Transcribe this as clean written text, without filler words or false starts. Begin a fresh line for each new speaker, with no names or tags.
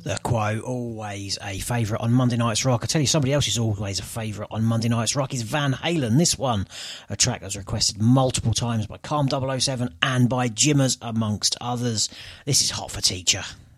The Quo, always a favourite on Monday Night's Rock. I tell you, somebody else is always a favourite on Monday Night's Rock is Van Halen. This one, a track that was requested multiple times by Calm 007 and by Jimmers, amongst others. This is Hot for Teacher.